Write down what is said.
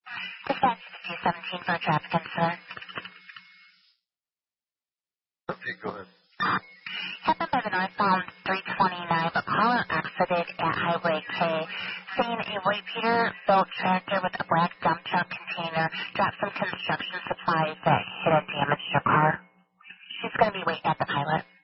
Dispatch 217 for a traffic incident. Okay, go ahead. Happened by the northbound 329, but caller exited at Highway K, saying a white Peterbilt tractor with a black dump truck container dropped some construction supplies that hit and damaged her car. She's going to be waiting at the pilot.